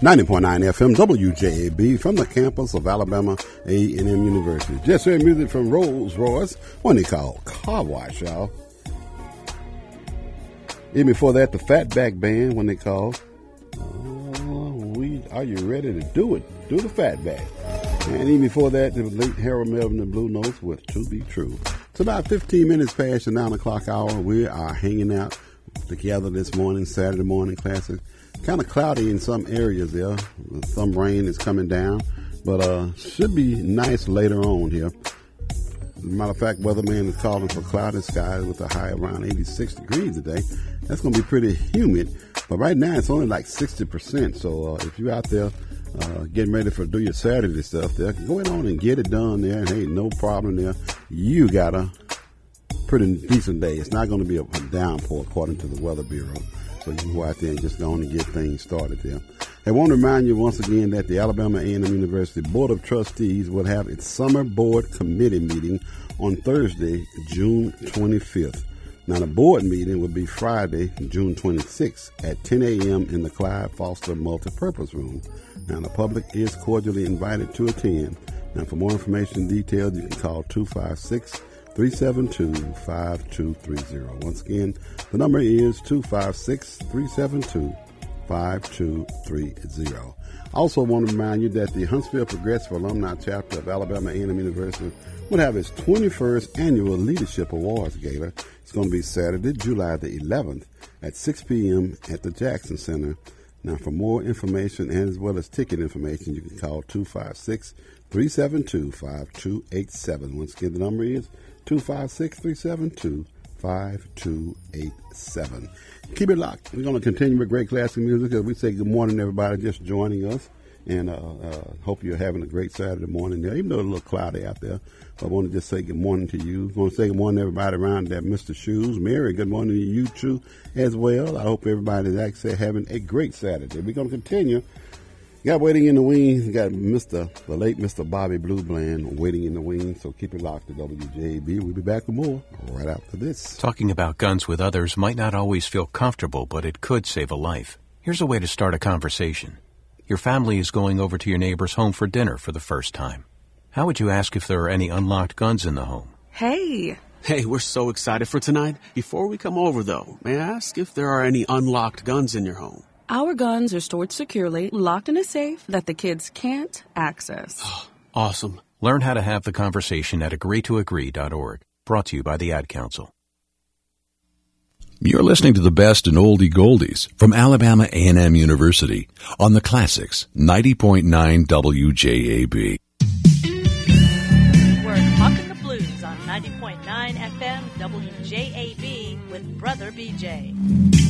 90.9 FM WJAB from the campus of Alabama A&M University. Just heard music from Rolls Royce, one they call Car Wash, y'all. Even before that, the Fatback Band, when they called Are You Ready to Do It? Do the Fatback. And even before that, the late Harold Melvin and Blue Notes with To Be True. It's about 15 minutes past the 9 o'clock hour. We are hanging out together this morning, Saturday morning classic. Kind of cloudy in some areas there. Some rain is coming down, but should be nice later on here. As a matter of fact, weatherman is calling for cloudy skies with a high around 86 degrees today. That's going to be pretty humid, but right now it's only like 60%. So if you're out there getting ready to do your Saturday stuff there, go on and get it done there, and hey, no problem there. You got a pretty decent day. It's not going to be a downpour according to the Weather Bureau. So you can go out there and just go on and get things started there. I want to remind you once again that the Alabama A&M University Board of Trustees will have its summer board committee meeting on Thursday, June 25th. Now, the board meeting will be Friday, June 26th at 10 a.m. in the Clyde Foster Multipurpose Room. Now, the public is cordially invited to attend. Now, for more information and details, you can call 256-372-5230. Once again, the number is 256-372-5230. Also want to remind you that the Huntsville Progressive Alumni Chapter of Alabama A&M University will have its 21st Annual Leadership Awards Gala. It's going to be Saturday, July the 11th at 6 p.m. at the Jackson Center. Now, for more information and as well as ticket information, you can call 256-372-5287. Once again, the number is 256-372-5287. Keep it locked. We're going to continue with great classic music as we say good morning to everybody just joining us. And hope you're having a great Saturday morning there, even though it's a little cloudy out there. I want to just say good morning to you. I want to say good morning to everybody around there, Mr. Shoes. Mary, good morning to you too as well. I hope everybody's actually having a great Saturday. We're going to continue. Got waiting in the wings. Got the late Mr. Bobby Blue Bland waiting in the wings. So keep it locked to WJB. We'll be back with more right after this. Talking about guns with others might not always feel comfortable, but it could save a life. Here's a way to start a conversation. Your family is going over to your neighbor's home for dinner for the first time. How would you ask if there are any unlocked guns in the home? Hey, we're so excited for tonight. Before we come over, though, may I ask if there are any unlocked guns in your home? Our guns are stored securely, locked in a safe that the kids can't access. Awesome. Learn how to have the conversation at agreetoagree.org. Brought to you by the Ad Council. You're listening to the best in oldie goldies from Alabama A&M University on the Classics 90.9 WJAB. We're talking the blues on 90.9 FM WJAB with Brother BJ.